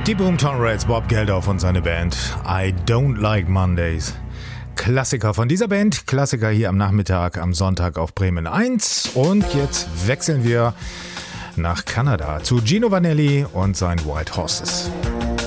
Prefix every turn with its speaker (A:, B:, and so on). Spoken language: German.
A: Die Boomtown Rats, Bob Geldof und seine Band I Don't Like Mondays. Klassiker von dieser Band, Klassiker hier am Nachmittag, am Sonntag auf Bremen 1. Und jetzt wechseln wir nach Kanada zu Gino Vanelli und seinen White Horses.